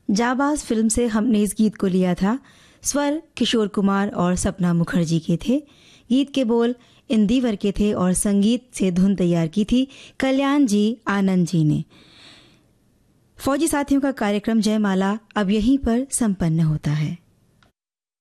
जाबाज film से हमने इस गीत को लिया था। स्वर किशोर कुमार और सपना मुखर्जी के थे। गीत के बोल इंदिवर के थे और संगीत से धुन तैयार की थी कल्याण जी आनंद जी ने। फौजी साथियों का कार्यक्रम जयमाला अब यहीं पर संपन्न होता है।